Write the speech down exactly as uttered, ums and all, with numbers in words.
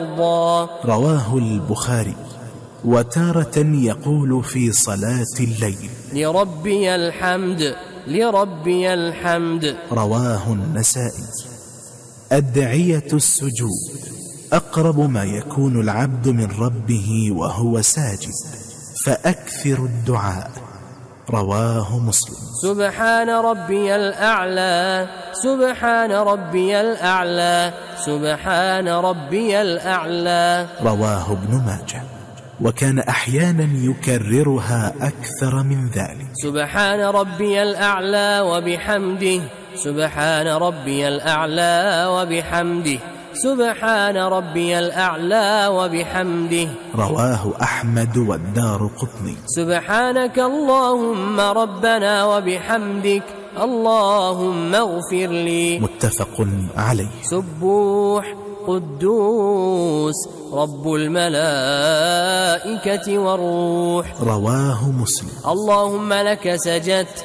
رواه البخاري. وتارة يقول في صلاة الليل: لربي الحمد لربي الحمد. رواه النسائي. أدعية السجود: أقرب ما يكون العبد من ربه وهو ساجد، فأكثر الدعاء. رواه مسلم. سبحان ربي الأعلى سبحان ربي الأعلى سبحان ربي الأعلى. رواه ابن ماجه. وكان أحيانا يكررها أكثر من ذلك: سبحان ربي الأعلى وبحمده سبحان ربي الأعلى وبحمده سبحان ربي الأعلى وبحمده. رواه أحمد والدارقطني. سبحانك اللهم ربنا وبحمدك اللهم اغفر لي. متفق عليه. سبوح قدوس رب الملائكة والروح. رواه مسلم. اللهم لك سجدت